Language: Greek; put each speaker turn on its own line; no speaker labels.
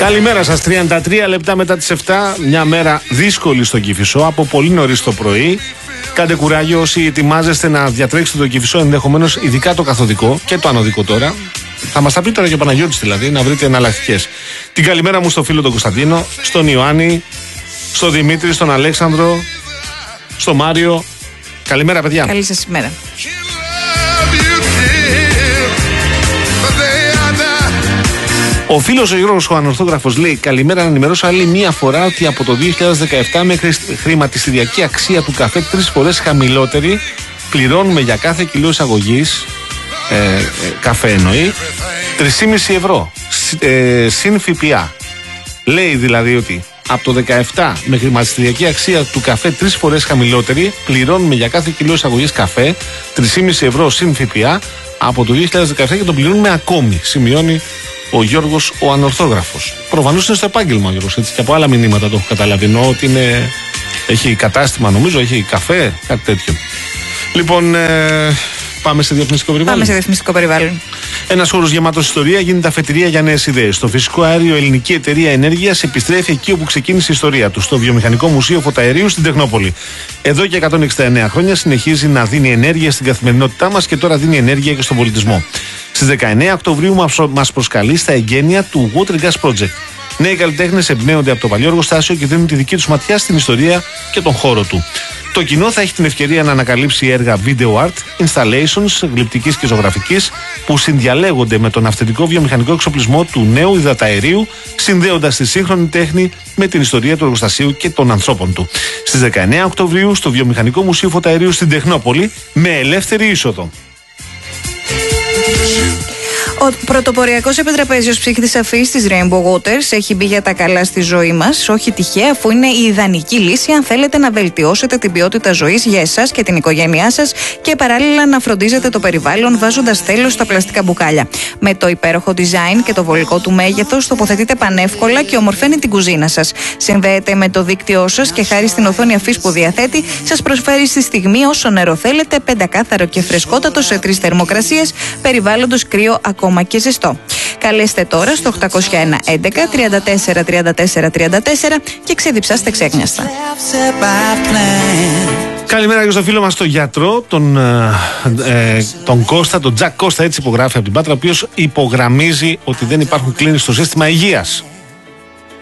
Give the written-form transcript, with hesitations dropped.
Καλημέρα σας, 33 λεπτά μετά τις 7. Μια μέρα δύσκολη στον Κηφισό, από πολύ νωρίς το πρωί. Κάντε κουράγιο όσοι ετοιμάζεστε να διατρέξετε το Κηφισό, ενδεχομένως ειδικά το καθοδικό και το ανωδικό τώρα. Θα μας τα πει τώρα και ο Παναγιώτης δηλαδή, να βρείτε εναλλακτικές. Την καλημέρα μου στο φίλο τον Κωνσταντίνο, στον Ιωάννη, στον Δημήτρη, στον Αλέξανδρο, στον Μάριο. Καλημέρα, παιδιά.
Καλή σας ημέρα.
Ο φίλος ο Γιώργος ο Ανορθόγραφος λέει: καλημέρα, να ενημερώσω άλλη μία φορά ότι από το 2017 μέχρι χρηματιστηριακή αξία του καφέ 3 φορές χαμηλότερη πληρώνουμε για κάθε κιλό εισαγωγής, καφέ εννοεί, 3,5 ευρώ συν ΦΠΑ. Λέει δηλαδή ότι από το 2017 με χρηματιστηριακή αξία του καφέ 3 φορές χαμηλότερη πληρώνουμε για κάθε κιλό εισαγωγής καφέ 3,5 ευρώ συν ΦΠΑ από το 2017 και τον πληρώνουμε ακόμη, σημειώνει ο Γιώργος ο Ανορθόγραφος. Προφανώς είναι στο επάγγελμα ο Γιώργος, έτσι, και από άλλα μηνύματα το έχω καταλάβει. Εννοώ ότι έχει κατάστημα, νομίζω, έχει καφέ, κάτι τέτοιο. Λοιπόν, πάμε σε διαφημιστικό περιβάλλον.
Πάμε σε διαφημιστικό περιβάλλον.
Ένας χώρος γεμάτος ιστορία γίνεται αφετηρία για νέες ιδέες. Το φυσικό αέριο Ελληνική Εταιρεία Ενέργειας επιστρέφει εκεί όπου ξεκίνησε η ιστορία του, στο Βιομηχανικό Μουσείο Φωταερίου στην Τεχνόπολη. Εδώ και 169 χρόνια συνεχίζει να δίνει ενέργεια στην καθημερινότητά μας και τώρα δίνει ενέργεια και στον πολιτισμό. Στις 19 Οκτωβρίου μας προσκαλεί στα εγγένεια του Water Gas Project. Νέοι καλλιτέχνες εμπνέονται από το παλιό εργοστάσιο και δίνουν τη δική τους ματιά στην ιστορία και τον χώρο του. Το κοινό θα έχει την ευκαιρία να ανακαλύψει έργα video art, installations γλυπτικής και ζωγραφικής που συνδιαλέγονται με τον αυθεντικό βιομηχανικό εξοπλισμό του νέου υδαταερίου, συνδέοντας τη σύγχρονη τέχνη με την ιστορία του εργοστασίου και των ανθρώπων του. Στις 19 Οκτωβρίου στο Βιομηχανικό Μουσείο Φωταερίου στην Τεχνόπολη με ελεύθερη είσοδο.
Ο πρωτοποριακός επιτραπέζιος ψύχτης αφής της Rainbow Waters έχει μπει για τα καλά στη ζωή μας, όχι τυχαία, αφού είναι η ιδανική λύση αν θέλετε να βελτιώσετε την ποιότητα ζωής για εσάς και την οικογένειά σας και παράλληλα να φροντίζετε το περιβάλλον βάζοντας τέλος στα πλαστικά μπουκάλια. Με το υπέροχο design και το βολικό του μέγεθος τοποθετείτε πανεύκολα και ομορφαίνει την κουζίνα σας. Συνδέεται με το δίκτυό σας και χάρη στην οθόνη αφής που διαθέτει, σας προσφέρει στη στιγμή όσο νερό θέλετε, πεντακάθαρο και φρεσκότατο σε 3 θερμοκρασίες, περιβάλλοντος κρύο ακόμα και ζεστό. Καλέστε τώρα στο 801 11 34 34 34 και ξεδιψάστε ξέκνιαστα.
Καλημέρα και στο φίλο μας τον γιατρό, τον Κώστα, τον Τζακ Κώστα, έτσι υπογράφει από την Πάτρα, ο οποίος υπογραμμίζει ότι δεν υπάρχουν κλίνες στο σύστημα υγείας.